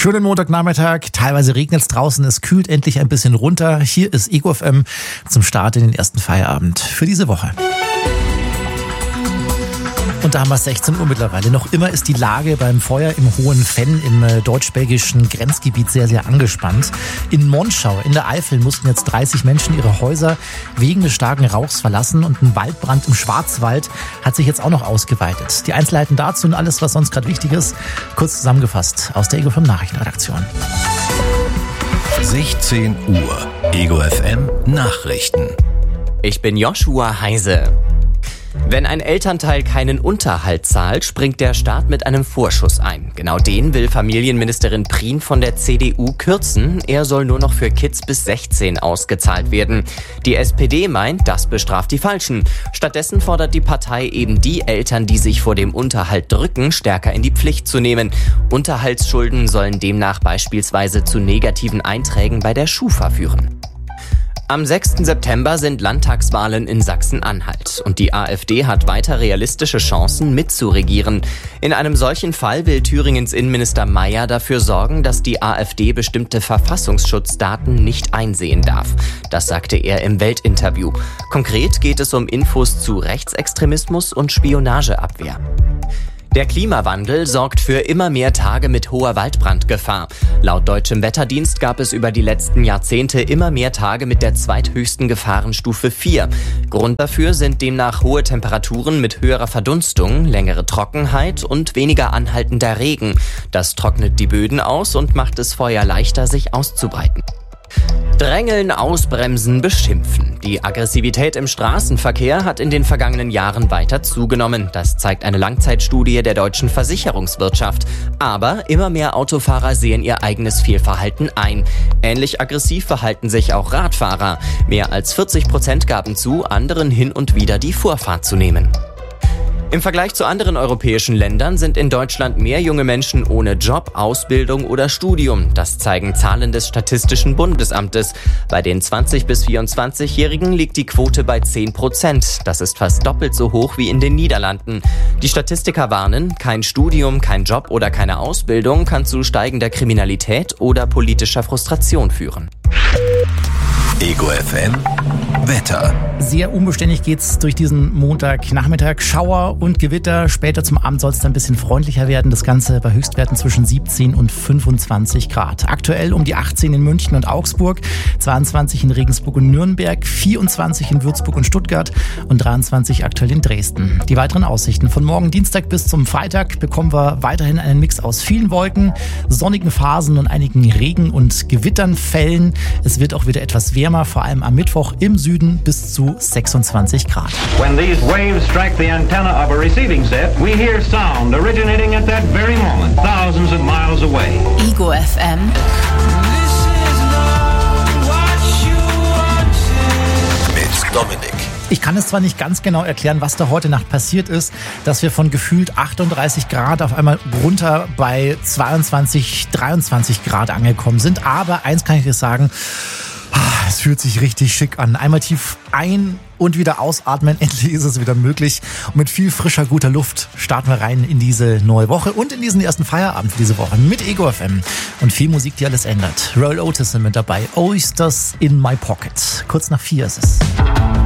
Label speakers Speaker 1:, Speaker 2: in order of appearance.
Speaker 1: Schönen Montagnachmittag, teilweise regnet es draußen, es kühlt endlich ein bisschen runter. Hier ist Ego FM zum Start in den ersten Feierabend für diese Woche. Und da haben wir 16 Uhr mittlerweile. Noch immer ist die Lage beim Feuer im Hohen Venn im deutsch-belgischen Grenzgebiet sehr, sehr angespannt. In Monschau in der Eifel mussten jetzt 30 Menschen ihre Häuser wegen des starken Rauchs verlassen und ein Waldbrand im Schwarzwald hat sich jetzt auch noch ausgeweitet. Die Einzelheiten dazu und alles, was sonst gerade wichtig ist, kurz zusammengefasst aus der Ego FM Nachrichtenredaktion.
Speaker 2: 16 Uhr, Ego FM Nachrichten.
Speaker 3: Ich bin Joshua Heise. Wenn ein Elternteil keinen Unterhalt zahlt, springt der Staat mit einem Vorschuss ein. Genau den will Familienministerin Prien von der CDU kürzen. Er soll nur noch für Kids bis 16 ausgezahlt werden. Die SPD meint, das bestraft die Falschen. Stattdessen fordert die Partei eben die Eltern, die sich vor dem Unterhalt drücken, stärker in die Pflicht zu nehmen. Unterhaltsschulden sollen demnach beispielsweise zu negativen Einträgen bei der Schufa führen. Am 6. September sind Landtagswahlen in Sachsen-Anhalt und die AfD hat weiter realistische Chancen mitzuregieren. In einem solchen Fall will Thüringens Innenminister Mayer dafür sorgen, dass die AfD bestimmte Verfassungsschutzdaten nicht einsehen darf. Das sagte er im Welt-Interview. Konkret geht es um Infos zu Rechtsextremismus und Spionageabwehr. Der Klimawandel sorgt für immer mehr Tage mit hoher Waldbrandgefahr. Laut Deutschem Wetterdienst gab es über die letzten Jahrzehnte immer mehr Tage mit der zweithöchsten Gefahrenstufe 4. Grund dafür sind demnach hohe Temperaturen mit höherer Verdunstung, längere Trockenheit und weniger anhaltender Regen. Das trocknet die Böden aus und macht es Feuer leichter, sich auszubreiten. Drängeln, ausbremsen, beschimpfen. Die Aggressivität im Straßenverkehr hat in den vergangenen Jahren weiter zugenommen. Das zeigt eine Langzeitstudie der deutschen Versicherungswirtschaft. Aber immer mehr Autofahrer sehen ihr eigenes Fehlverhalten ein. Ähnlich aggressiv verhalten sich auch Radfahrer. Mehr als 40% gaben zu, anderen hin und wieder die Vorfahrt zu nehmen. Im Vergleich zu anderen europäischen Ländern sind in Deutschland mehr junge Menschen ohne Job, Ausbildung oder Studium. Das zeigen Zahlen des Statistischen Bundesamtes. Bei den 20- bis 24-Jährigen liegt die Quote bei 10%. Das ist fast doppelt so hoch wie in den Niederlanden. Die Statistiker warnen, kein Studium, kein Job oder keine Ausbildung kann zu steigender Kriminalität oder politischer Frustration führen.
Speaker 2: Ego FM Wetter.
Speaker 1: Sehr unbeständig geht's durch diesen Montagnachmittag. Schauer und Gewitter. Später zum Abend soll es dann ein bisschen freundlicher werden. Das Ganze bei Höchstwerten zwischen 17 und 25 Grad. Aktuell um die 18 in München und Augsburg, 22 in Regensburg und Nürnberg, 24 in Würzburg und Stuttgart und 23 aktuell in Dresden. Die weiteren Aussichten von morgen Dienstag bis zum Freitag bekommen wir weiterhin einen Mix aus vielen Wolken, sonnigen Phasen und einigen Regen- und Gewitternfällen. Es wird auch wieder etwas wärmer, vor allem am Mittwoch im Süden bis zu 26 Grad.
Speaker 4: When these waves strike the antenna of a receiving set, we hear sound originating at that very moment, thousands of miles away.
Speaker 5: Ego FM.
Speaker 2: Mit Dominik.
Speaker 1: Ich kann es zwar nicht ganz genau erklären, was da heute Nacht passiert ist, dass wir von gefühlt 38 Grad auf einmal runter bei 22, 23 Grad angekommen sind. Aber eins kann ich dir sagen, es fühlt sich richtig schick an. Einmal tief ein und wieder ausatmen. Endlich ist es wieder möglich. Und mit viel frischer, guter Luft starten wir rein in diese neue Woche und in diesen ersten Feierabend für diese Woche mit Ego FM. Und viel Musik, die alles ändert. Royal Otis sind mit dabei. Oysters in my pocket. Kurz nach 4 ist es.